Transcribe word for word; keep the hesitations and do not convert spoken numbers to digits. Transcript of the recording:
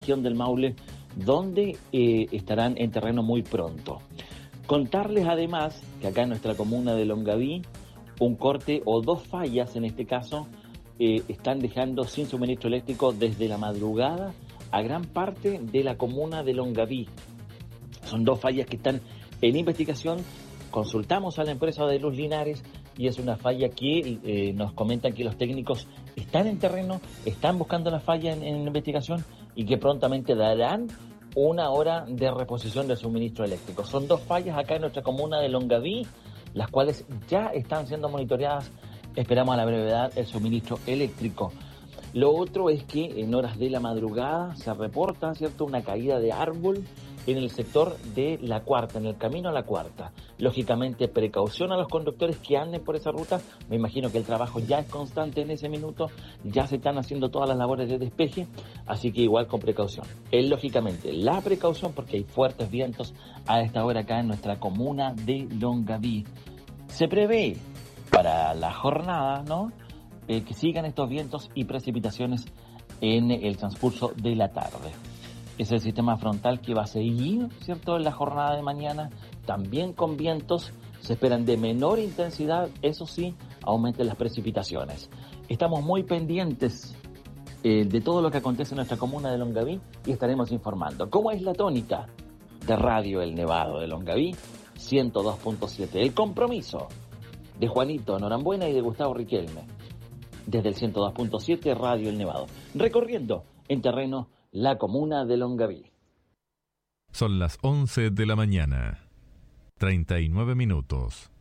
región del Maule, donde eh, estarán en terreno muy pronto. Contarles además que acá en nuestra comuna de Longaví, un corte o dos fallas en este caso, eh, están dejando sin suministro eléctrico desde la madrugada a gran parte de la comuna de Longaví. Son dos fallas que están en investigación. Consultamos a la empresa de Luz Linares y es una falla que eh, nos comentan que los técnicos están en terreno, están buscando la falla en, en investigación y que prontamente darán una hora de reposición del suministro eléctrico. Son dos fallas acá en nuestra comuna de Longaví, las cuales ya están siendo monitoreadas. Esperamos a la brevedad el suministro eléctrico. Lo otro es que en horas de la madrugada se reporta, ¿cierto?, una caída de árbol en el sector de La Cuarta, en el camino a La Cuarta. Lógicamente, precaución a los conductores que anden por esa ruta. Me imagino que el trabajo ya es constante en ese minuto, ya se están haciendo todas las labores de despeje, así que igual con precaución. Es lógicamente la precaución porque hay fuertes vientos a esta hora acá en nuestra comuna de Longaví. Se prevé para la jornada, ¿no?, eh, que sigan estos vientos y precipitaciones en el transcurso de la tarde. Es el sistema frontal que va a seguir, ¿cierto?, en la jornada de mañana, también con vientos. Se esperan de menor intensidad, eso sí, aumenten las precipitaciones. Estamos muy pendientes eh, de todo lo que acontece en nuestra comuna de Longaví y estaremos informando. ¿Cómo es la tónica de Radio El Nevado de Longaví? ciento dos punto siete. El compromiso de Juanito Norambuena y de Gustavo Riquelme. Desde el ciento dos punto siete Radio El Nevado. Recorriendo en terreno la comuna de Longaví. Son las once de la mañana, treinta y nueve minutos.